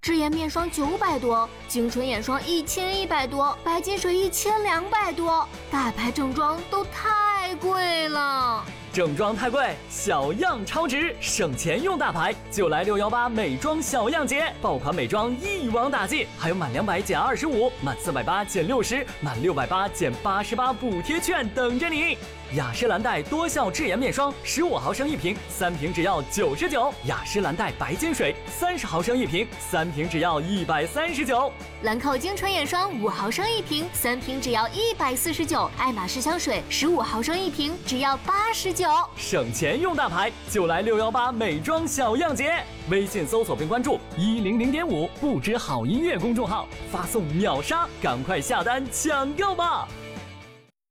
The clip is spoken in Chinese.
智颜面霜900多，精纯眼霜1100多，白金水1200多，大牌正装都太贵了。 正装太贵，小样超值，省钱用大牌，就来618美妆小样节，爆款美妆一网打尽，还有满200减25，满480减60，满680减88补贴券等着你。雅诗兰黛多效智颜面霜15毫升1瓶，3瓶只要99；雅诗兰黛白金水30毫升1瓶，3瓶只要139； 兰蔻精纯眼霜5毫升1瓶，3瓶只要149；爱马仕香水15毫升1瓶，只要89。 省钱用大牌，就来618美妆小样节。微信搜索并关注100.5不知好音乐公众号，发送秒杀，赶快下单抢购吧！